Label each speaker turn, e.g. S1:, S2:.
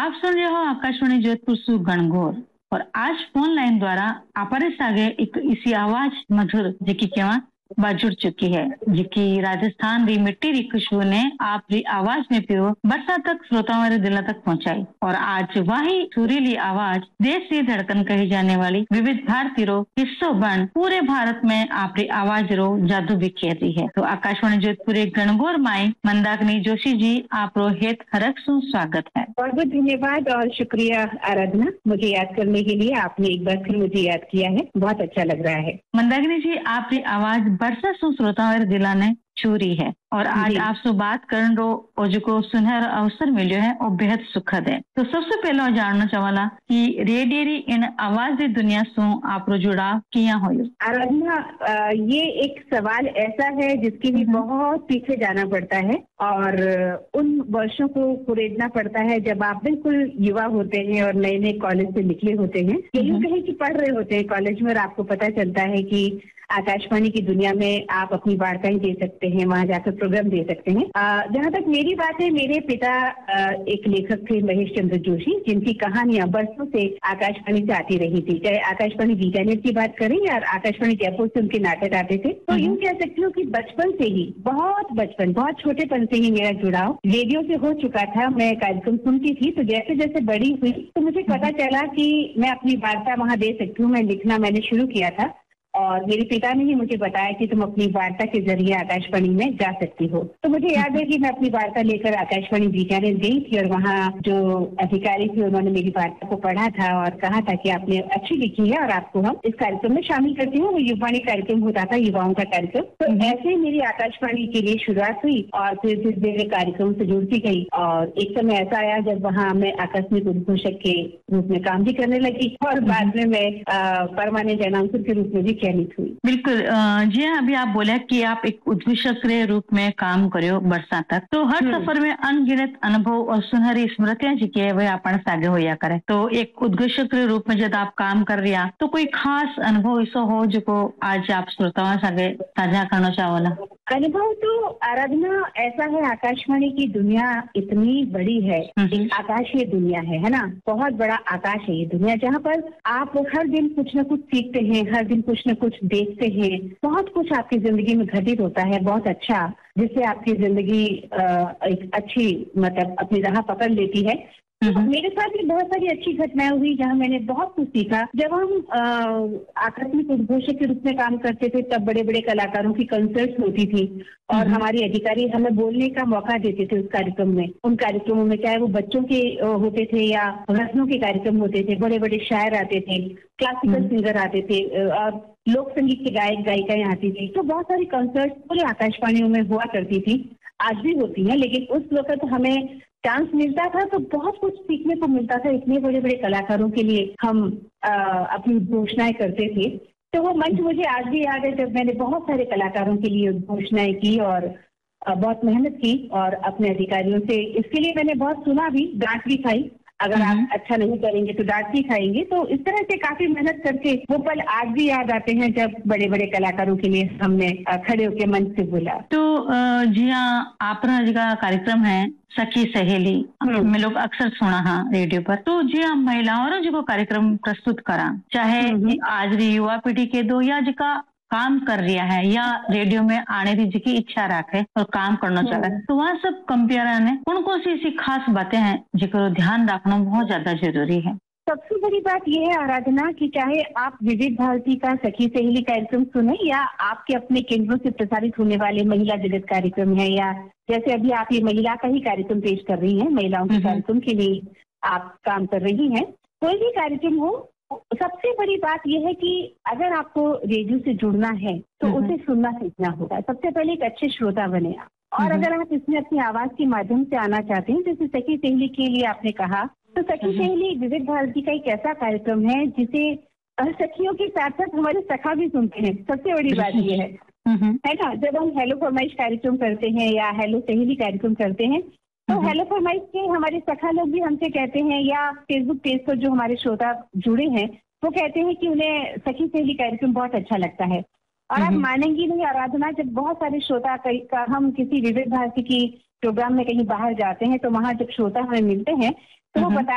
S1: आप सुन रहे हो आकाशवाणी जोधपुर सु गणगौर और आज फोन लाइन द्वारा आपरे सागे एक इसी आवाज मधुर जेकी केवा जुड़ चुकी है जेकी राजस्थान री मिट्टी री खुशबू ने आपरी आवाज में पिरो बरसा तक श्रोताओं रे दिल तक पहुंचाई और आज वही सुरीली आवाज देश की धड़कन कही जाने वाली विविध भारती रो हिस्सों बन पूरे भारत में आपरी आवाज रो जादू बिखेर रही है। तो आकाशवाणी जोधपुर गणगौर माई मंदाकिनी जोशी जी आप रो हेत हरक सु स्वागत है।
S2: बहुत बहुत धन्यवाद और शुक्रिया आराधना, मुझे याद करने के लिए आपने एक बार फिर मुझे याद किया है, बहुत अच्छा लग रहा है।
S1: मंदाकिनी जी आपकी आवाज बरसा सु श्रोताओं दिला ने छूरी है और आज आपसे बात करने रो जो सुनहरा अवसर मिलो है और बेहद सुखद है। तो सबसे पहले जानना चाहला कि रेडियो री इन आवाज दी दुनिया सु आप रो जुड़ाव किया होयो।
S2: आराधना, ये एक सवाल ऐसा है जिसके लिए बहुत पीछे जाना पड़ता है और उन वर्षों को कुरेदना पड़ता है जब आप बिल्कुल युवा होते हैं और नए नए कॉलेज से निकले होते हैं, यूं कहीं कि पढ़ रहे होते हैं कॉलेज में और आपको पता चलता है कि आकाशवाणी की दुनिया में आप अपनी वार्ताएं दे सकते हैं, वहां जाकर प्रोग्राम दे सकते हैं। जहां तक मेरी बात है, मेरे पिता एक लेखक थे महेश चंद्र जोशी, जिनकी कहानियां बरसों से आकाशवाणी से आती रही थी। चाहे आकाशवाणी बीकानेर की बात करें या आकाशवाणी जयपुर से उनके नाटक आते थे। तो यूं कह सकती हूँ कि बचपन से ही, बहुत छोटेपन से ही मेरा जुड़ाव रेडियो से हो चुका था। मैं कार्यक्रम सुनती थी, तो जैसे जैसे बड़ी हुई तो मुझे पता चला कि मैं अपनी वार्ता वहां दे सकती हूँ। मैं लिखना मैंने शुरू किया था और मेरे पिता ने ही मुझे बताया कि तुम अपनी वार्ता के जरिए आकाशवाणी में जा सकती हो। तो मुझे याद है कि मैं अपनी वार्ता लेकर आकाशवाणी बीकानेर गई थी और वहाँ जो अधिकारी थे उन्होंने मेरी वार्ता को पढ़ा था और कहा था कि आपने अच्छी लिखी है और आपको हम इस कार्यक्रम में शामिल करते हैं। वो युवाणी कार्यक्रम होता था, युवाओं का कार्यक्रम। तो ऐसे ही मेरी आकाशवाणी के लिए शुरुआत हुई और फिर धीरे कार्यक्रम से जुड़ती गई और एक समय ऐसा आया जब वहाँ मैं आकस्मिक उद्घोषक के रूप में काम भी करने लगी और बाद में मैं परमानेंट अनाउंसर के रूप में भी चयनित हुई।
S1: बिल्कुल जी हाँ, अभी आप बोला कि आप एक उद्घोषक के रूप में काम करो बरसा तक। तो हर सफर में अनगिनत अनुभव और सुनहरी स्मृतियां जी के वह अपन सागे होया करे। तो एक उद्घोषक के रूप में जब आप काम कर रही तो कोई खास अनुभव ऐसा हो जो आज आप श्रोताओं सागे साझा करना चाहोला?
S2: अनुभव तो आराधना ऐसा है, आकाशवाणी की दुनिया इतनी बड़ी है, एक आकाशीय दुनिया है ना, बहुत बड़ा आकाश है ये दुनिया, जहाँ पर आप हर दिन कुछ न कुछ सीखते हैं, हर दिन कुछ न कुछ देखते हैं। बहुत कुछ आपकी जिंदगी में घटित होता है, बहुत अच्छा, जिससे आपकी जिंदगी एक अच्छी मतलब अपनी राह पकड़ लेती है। तो मेरे साथ भी बहुत सारी अच्छी घटनाएं हुई जहाँ मैंने बहुत कुछ सीखा। जब हम आकस्मिक उद्घोषक के रूप में काम करते थे तब बड़े बड़े कलाकारों की कंसर्ट्स होती थी और हमारे अधिकारी हमें बोलने का मौका देते थे उस कार्यक्रम में। उन कार्यक्रमों में चाहे वो बच्चों के होते थे या रत्नों के कार्यक्रम होते थे, बड़े बड़े शायर आते थे, क्लासिकल सिंगर आते थे और लोक संगीत के गायक गायिकाएं आती थी। तो बहुत सारी कंसर्ट्स पूरे आकाशवाणियों में हुआ करती थी, आज भी होती है, लेकिन उस वक्त हमें चांस मिलता था तो बहुत कुछ सीखने को मिलता था। इतने बड़े बड़े कलाकारों के लिए हम अपनी घोषणाएं करते थे। तो वो मंच मुझे आज भी याद है जब मैंने बहुत सारे कलाकारों के लिए घोषणाएं की और बहुत मेहनत की और अपने अधिकारियों से इसके लिए मैंने बहुत सुना भी, डांट भी खाई। अगर आप अच्छा नहीं करेंगे तो डांट भी खाएंगे। तो इस तरह से काफी मेहनत करके वो पल आज भी याद आते हैं जब बड़े बड़े कलाकारों के लिए हमने खड़े होकर मंच से बोला।
S1: तो जी हाँ, आपका का कार्यक्रम है सखी सहेली, में लोग अक्सर सुना हाँ रेडियो पर। तो जी हाँ, महिलाओं जो कार्यक्रम प्रस्तुत करा, चाहे आज री युवा पीढ़ी के दो या जिका काम कर रहा है या रेडियो में आने की जिकी इच्छा रखे और काम करना चाह रहा है, तो वहाँ सब कंपेयर ने कौन कौन सी ऐसी खास बातें हैं जिनको ध्यान रखना बहुत ज्यादा जरूरी है?
S2: सबसे बड़ी बात यह है आराधना कि चाहे आप विविध भारती का सखी सहेली कार्यक्रम सुने या आपके अपने केंद्रों से प्रसारित होने वाले महिला जगत कार्यक्रम है या जैसे अभी आप ये महिला का ही कार्यक्रम पेश कर रही हैं, महिलाओं के कार्यक्रम के लिए आप काम कर रही हैं, कोई भी कार्यक्रम हो, सबसे बड़ी बात यह है कि अगर आपको रेडियो से जुड़ना है तो उसे सुनना सीखना होगा। सबसे पहले एक अच्छे श्रोता बने आप, और अगर आप इसमें अपनी आवाज के माध्यम से आना चाहते हैं, जैसे सखी सहेली के लिए आपने कहा, तो सखी सहेली विविध भारती का एक ऐसा कार्यक्रम है जिसे सखियों के साथ साथ हमारे सखा भी सुनते हैं। सबसे बड़ी बात यह है ना, जब हम हेलो फरमाइश कार्यक्रम करते हैं या हेलो सहेली कार्यक्रम करते हैं तो हेलो फरमाइश के हमारे सखा लोग भी हमसे कहते हैं या फेसबुक पेज पर जो हमारे श्रोता जुड़े हैं वो कहते हैं कि उन्हें सखी सहेली कार्यक्रम बहुत अच्छा लगता है। और आप मानेंगी नहीं आराधना, जब बहुत सारे श्रोता हम किसी विविध भारती की प्रोग्राम में कहीं बाहर जाते हैं तो वहाँ जब श्रोता हमें मिलते हैं तो वो